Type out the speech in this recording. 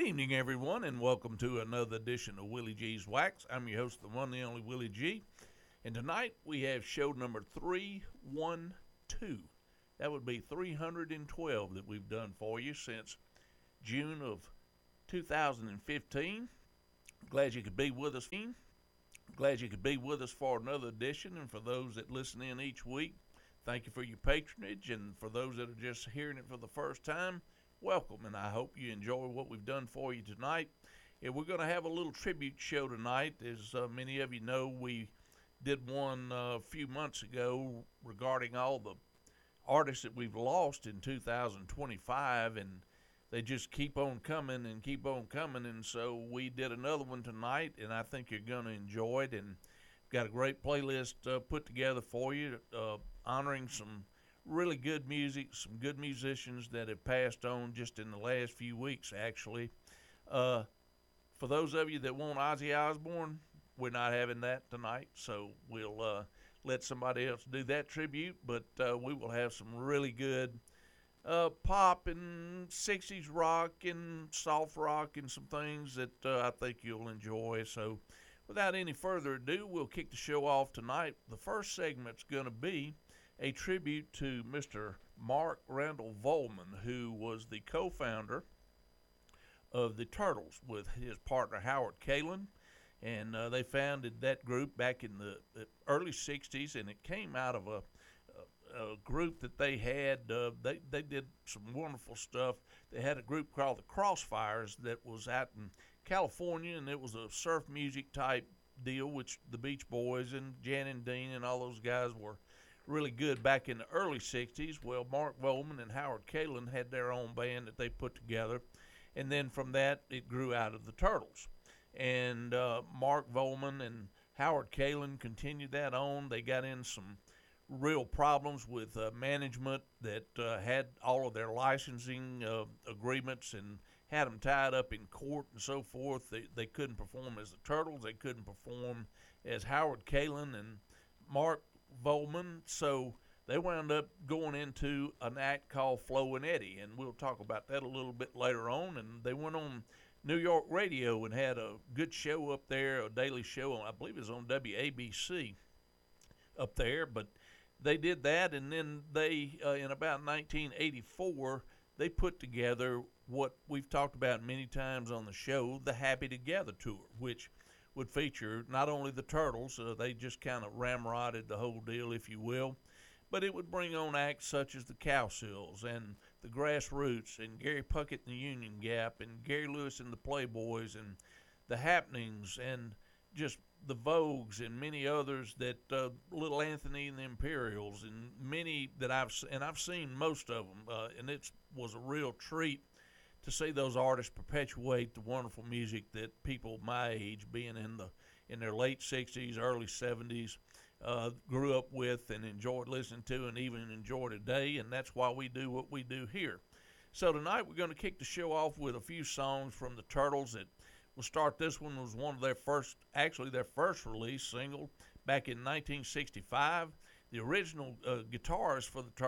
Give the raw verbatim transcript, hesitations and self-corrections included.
evening, everyone, and welcome to another edition of Willie G's Wax. I'm your host, the one and the only Willie G. And tonight we have show number three one two. That would be three hundred twelve that we've done for you since June of two thousand fifteen. Glad you could be with us. Glad you could be with us for another edition. And for those that listen in each week, thank you for your patronage. And for those that are just hearing it for the first time, welcome, and I hope you enjoy what we've done for you tonight. And we're going to have a little tribute show tonight. As uh, many of you know, we did one uh, a few months ago regarding all the artists that we've lost in two thousand twenty-five, and they just keep on coming and keep on coming. And so we did another one tonight, and I think you're going to enjoy it. And got a great playlist uh, put together for you, uh, honoring some really good music, some good musicians that have passed on just in the last few weeks, actually. Uh, for those of you that want Ozzy Osbourne, we're not having that tonight, so we'll uh, let somebody else do that tribute, but uh, we will have some really good uh, pop and sixties rock and soft rock and some things that uh, I think you'll enjoy. So without any further ado, we'll kick the show off tonight. The first segment's going to be a tribute to Mister Mark Randall Volman, who was the co-founder of the Turtles with his partner Howard Kaylan, and uh, they founded that group back in the, the early sixties, and it came out of a, a, a group that they had. Uh, they, they did some wonderful stuff. They had a group called the Crossfires that was out in California, and it was a surf music type deal, which the Beach Boys and Jan and Dean and all those guys were really good back in the early sixties. Well, Mark Volman and Howard Kaylan had their own band that they put together, and then from that it grew out of the Turtles. And uh, Mark Volman and Howard Kaylan continued that on. They got in some real problems with uh, management that uh, had all of their licensing uh, agreements and had them tied up in court and so forth. They, they couldn't perform as the Turtles. They couldn't perform as Howard Kaylan and Mark Volman, so they wound up going into an act called Flo and Eddie, and we'll talk about that a little bit later on. And they went on New York radio and had a good show up there, a daily show, I believe it was on W A B C up there. But they did that, and then they, uh, in about nineteen eighty-four, they put together what we've talked about many times on the show, the Happy Together Tour, which would feature not only the Turtles, uh, they just kind of ramrodded the whole deal, if you will, but it would bring on acts such as the Cowsills and the Grassroots and Gary Puckett and the Union Gap and Gary Lewis and the Playboys and the Happenings and just the Vogues and many others, that uh, Little Anthony and the Imperials and many that I've and I've seen most of them, uh, and it was a real treat to see those artists perpetuate the wonderful music that people my age, being in the in their late sixties, early seventies, uh, grew up with and enjoyed listening to and even enjoy today, and that's why we do what we do here. So tonight we're going to kick the show off with a few songs from the Turtles. That we'll start. This one was one of their first, actually their first release single back in nineteen sixty-five. The original uh, guitarist for the Turtles